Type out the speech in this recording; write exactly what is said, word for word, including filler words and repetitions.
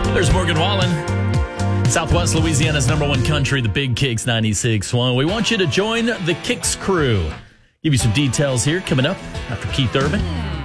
There's Morgan Wallen. Southwest Louisiana's number one country, the Big Kicks ninety-six point one. We want you to join the Kicks crew. Give you some details here coming up after Keith Urban.